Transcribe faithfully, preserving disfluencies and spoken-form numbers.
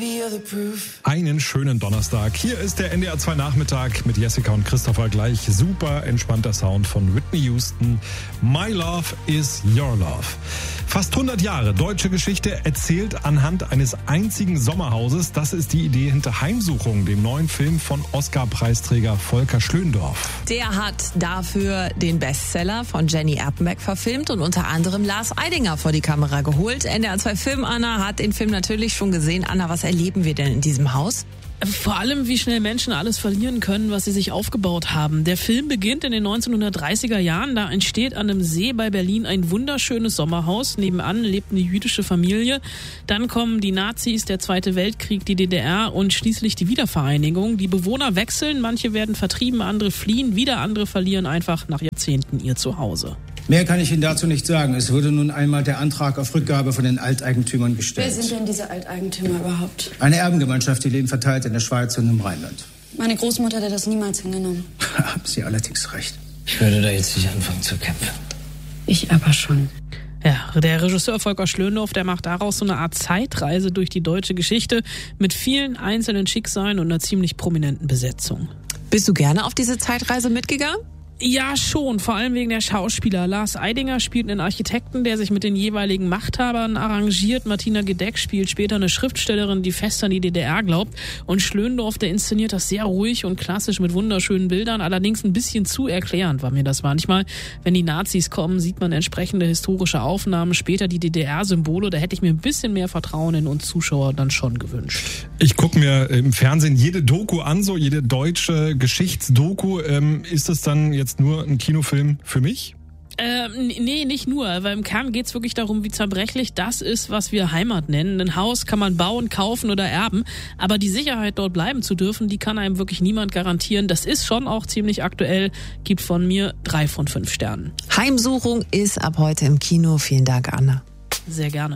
Einen schönen Donnerstag. Hier ist der N D R zwei Nachmittag mit Jessica und Christopher. Gleich super entspannter Sound von Whitney Houston. My Love is Your Love. Fast hundert Jahre deutsche Geschichte erzählt anhand eines einzigen Sommerhauses. Das ist die Idee hinter Heimsuchung, dem neuen Film von Oscar-Preisträger Volker Schlöndorff. Der hat dafür den Bestseller von Jenny Erpenbeck verfilmt und unter anderem Lars Eidinger vor die Kamera geholt. N D R zwei Film Anna hat den Film natürlich schon gesehen. Anna, was erleben wir denn in diesem Haus? Vor allem, wie schnell Menschen alles verlieren können, was sie sich aufgebaut haben. Der Film beginnt in den neunzehnhundertdreißiger Jahren. Da entsteht an einem See bei Berlin ein wunderschönes Sommerhaus. Nebenan lebt eine jüdische Familie. Dann kommen die Nazis, der Zweite Weltkrieg, die D D R und schließlich die Wiedervereinigung. Die Bewohner wechseln, manche werden vertrieben, andere fliehen, wieder andere verlieren einfach nach Jahrzehnten ihr Zuhause. Mehr kann ich Ihnen dazu nicht sagen. Es wurde nun einmal der Antrag auf Rückgabe von den Alteigentümern gestellt. Wer sind denn diese Alteigentümer überhaupt? Eine Erbengemeinschaft, die leben verteilt in der Schweiz und im Rheinland. Meine Großmutter hätte das niemals hingenommen. Haben Sie allerdings recht. Ich würde da jetzt nicht anfangen zu kämpfen. Ich aber schon. Ja, der Regisseur Volker Schlöndorff, der macht daraus so eine Art Zeitreise durch die deutsche Geschichte mit vielen einzelnen Schicksalen und einer ziemlich prominenten Besetzung. Bist du gerne auf diese Zeitreise mitgegangen? Ja, schon, vor allem wegen der Schauspieler. Lars Eidinger spielt einen Architekten, der sich mit den jeweiligen Machthabern arrangiert. Martina Gedeck spielt später eine Schriftstellerin, die fest an die D D R glaubt. Und Schlöndorff, der inszeniert das sehr ruhig und klassisch mit wunderschönen Bildern. Allerdings ein bisschen zu erklärend war mir das manchmal. Wenn die Nazis kommen, sieht man entsprechende historische Aufnahmen. Später die D D R-Symbole. Da hätte ich mir ein bisschen mehr Vertrauen in uns Zuschauer dann schon gewünscht. Ich gucke mir im Fernsehen jede Doku an, so jede deutsche Geschichtsdoku. Ähm, ist das dann jetzt nur ein Kinofilm für mich? Ähm, nee, nicht nur, weil im Kern geht's wirklich darum, wie zerbrechlich das ist, was wir Heimat nennen. Ein Haus kann man bauen, kaufen oder erben, aber die Sicherheit, dort bleiben zu dürfen, die kann einem wirklich niemand garantieren. Das ist schon auch ziemlich aktuell, gibt von mir drei von fünf Sternen. Heimsuchung ist ab heute im Kino. Vielen Dank, Anna. Sehr gerne.